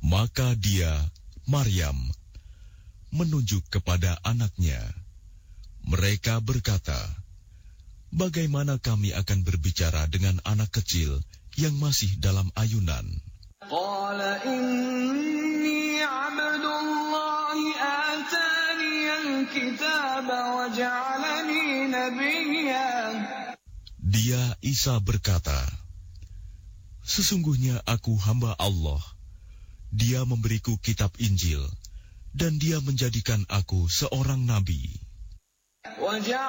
Maka dia, Maryam, menunjuk kepada anaknya. Mereka berkata, "Bagaimana kami akan berbicara dengan anak kecil yang masih dalam ayunan?" Qala inni abdullahi ataniyal kitaba wa ja'alani nabiyya. Dia, Isa, berkata, "Sesungguhnya aku hamba Allah. Dia memberiku kitab Injil, dan dia menjadikan aku seorang nabi."